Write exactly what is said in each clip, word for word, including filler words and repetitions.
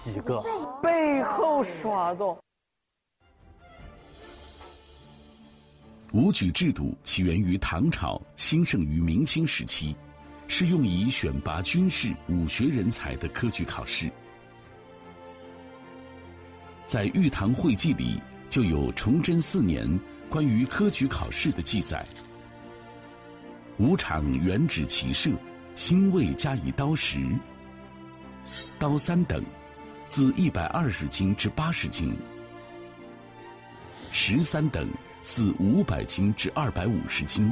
几个。 背后耍动。 武举制度起源于唐朝，兴盛于明清时期，是用以选拔军事、武学人才的科举考试。在《玉堂会记》里就有崇祯四年关于科举考试的记载：武场原指骑射，兴未加以刀石。刀三等，自一百二十斤至八十斤；石三等，自五百斤至二百五十斤。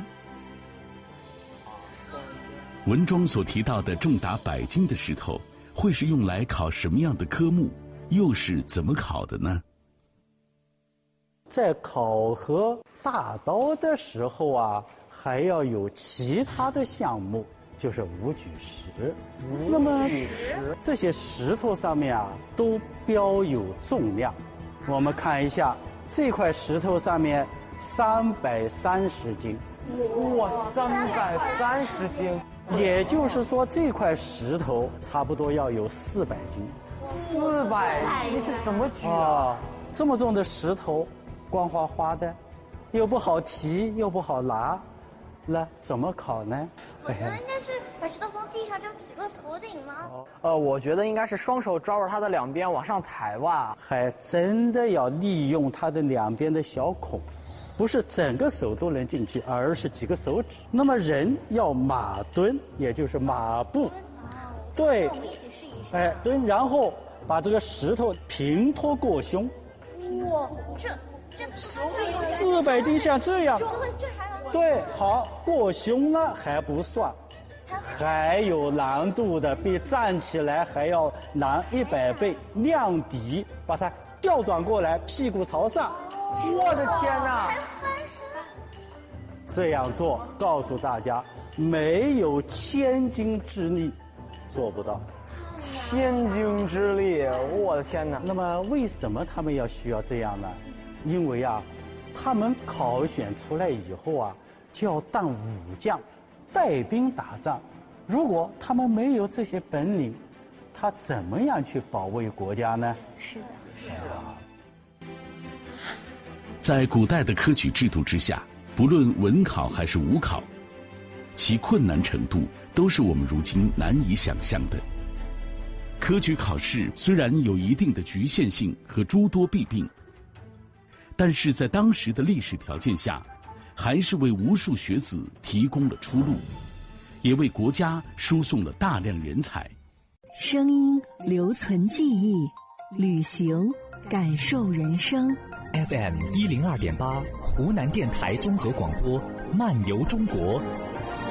文中所提到的重达百斤的石头，会是用来考什么样的科目？又是怎么考的呢？ 在考核大刀的时候啊，还要有其他的项目，就是武举石。那么这些石头上面啊，都标有重量。我们看一下这块石头上面三百三十斤。 哇，三百三十斤， 也就是说这块石头差不多要有四百斤。 四百斤，这怎么举啊？ 啊，这么重的石头，光滑滑的，又不好提，又不好拿，那怎么考呢？ 我觉得应该是把石头从地上就举过头顶吗？ 呃，我觉得应该是双手抓住它的两边往上抬吧。 还真的要利用它的两边的小孔，不是整个手都能进去，而是几个手指。那么人要马蹲，也就是马步，对， 我们一起试一试。 哎，蹲，然后把这个石头平托过胸。 哇，这这四百斤像这样。 对，这还要对，好，过胸了还不算，还有难度的，比站起来还要难一百倍。量底，把它调转过来，屁股朝上。 我的天哪！ 还翻身。 这样做，告诉大家，没有千斤之力做不到。 千斤之力，我的天哪！ 那么为什么他们要需要这样呢？因为啊，他们考选出来以后啊，就要当武将，带兵打仗。如果他们没有这些本领，他怎么样去保卫国家呢？ 是的， 是啊。 在古代的科举制度之下，不论文考还是武考，其困难程度都是我们如今难以想象的。科举考试虽然有一定的局限性和诸多弊病，但是在当时的历史条件下，还是为无数学子提供了出路，也为国家输送了大量人才。 声音留存记忆，旅行感受人生。 F M 一零二点八，湖南电台综合广播，漫游中国。